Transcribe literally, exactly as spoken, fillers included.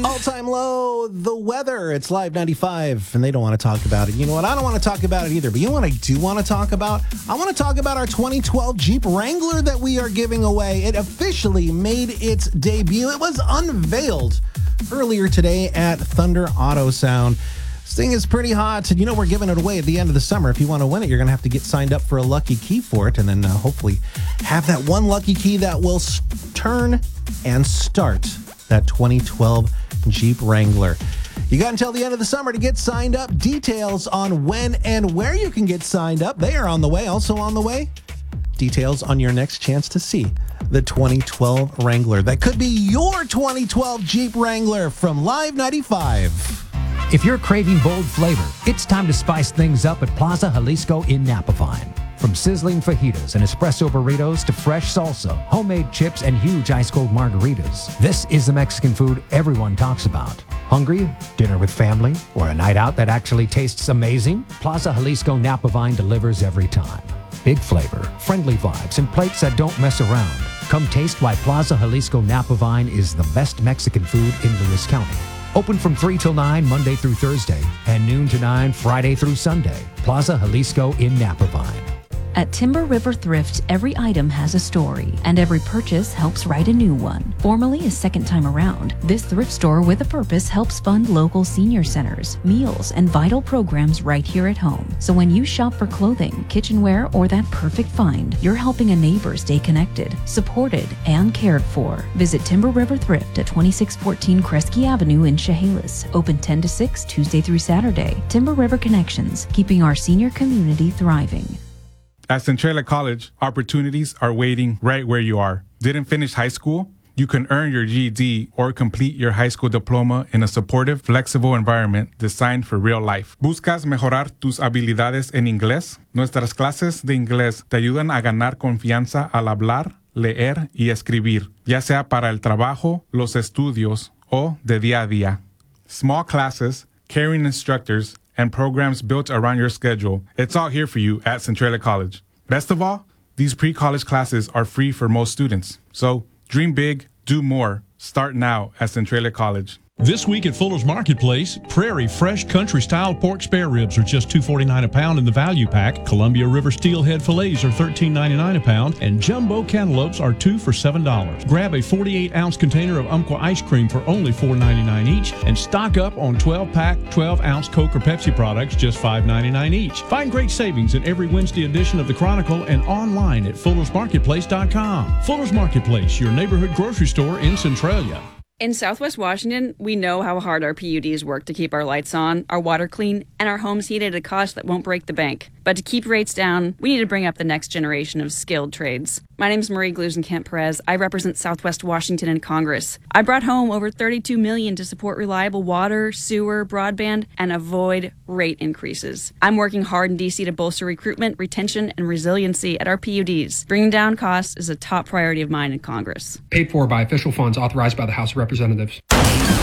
All-time low, the weather. It's Live ninety-five, and they don't want to talk about it. You know what? I don't want to talk about it either. But you know what I do want to talk about? I want to talk about our twenty twelve Jeep Wrangler that we are giving away. It officially made its debut. It was unveiled earlier today at Thunder Auto Sound. This thing is pretty hot, and you know we're giving it away at the end of the summer. If you want to win it, you're going to have to get signed up for a lucky key for it, and then uh, hopefully have that one lucky key that will s- turn and start that twenty twelve Jeep Wrangler. You got until the end of the summer to get signed up. Details on when and where you can get signed up, they are on the way. Also on the way, details on your next chance to see the twenty twelve Wrangler. That could be your twenty twelve Jeep Wrangler from Live ninety-five. If you're craving bold flavor, it's time to spice things up at Plaza Jalisco in Napavine. From sizzling fajitas and espresso burritos to fresh salsa, homemade chips, and huge ice-cold margaritas, this is the Mexican food everyone talks about. Hungry? Dinner with family? Or a night out that actually tastes amazing? Plaza Jalisco Napavine delivers every time. Big flavor, friendly vibes, and plates that don't mess around. Come taste why Plaza Jalisco Napavine is the best Mexican food in Lewis County. Open from three till nine Monday through Thursday and noon to nine Friday through Sunday. Plaza Jalisco in Napavine. At Timber River Thrift, every item has a story, and every purchase helps write a new one. Formerly a second time around, this thrift store with a purpose helps fund local senior centers, meals, and vital programs right here at home. So when you shop for clothing, kitchenware, or that perfect find, you're helping a neighbor stay connected, supported, and cared for. Visit Timber River Thrift at twenty-six fourteen Kresge Avenue in Chehalis. Open ten to six, Tuesday through Saturday. Timber River Connections, keeping our senior community thriving. At Centralia College, opportunities are waiting right where you are. Didn't finish high school? You can earn your G E D or complete your high school diploma in a supportive, flexible environment designed for real life. ¿Buscas mejorar tus habilidades en inglés? Nuestras clases de inglés te ayudan a ganar confianza al hablar, leer y escribir, ya sea para el trabajo, los estudios o de día a día. Small classes, caring instructors, and programs built around your schedule. It's all here for you at Centralia College. Best of all, these pre-college classes are free for most students. So dream big, do more. Start now at Centralia College. This week at Fuller's Marketplace, Prairie Fresh Country-style pork spare ribs are just two dollars and forty-nine cents a pound in the value pack. Columbia River Steelhead fillets are thirteen ninety-nine a pound, and jumbo cantaloupes are two for seven dollars. Grab a forty-eight ounce container of Umpqua ice cream for only four ninety-nine each, and stock up on twelve pack, twelve ounce Coke or Pepsi products, just five ninety-nine each. Find great savings in every Wednesday edition of the Chronicle and online at fullers marketplace dot com. Fuller's Marketplace, your neighborhood grocery store in Centralia. In Southwest Washington, we know how hard our P U Ds work to keep our lights on, our water clean, and our homes heated at a cost that won't break the bank. But to keep rates down, we need to bring up the next generation of skilled trades. My name is Marie Glusenkamp-Perez. I represent Southwest Washington in Congress. I brought home over thirty-two million dollars to support reliable water, sewer, broadband, and avoid rate increases. I'm working hard in D C to bolster recruitment, retention, and resiliency at our P U Ds. Bringing down costs is a top priority of mine in Congress. Paid for by official funds authorized by the House of Representatives.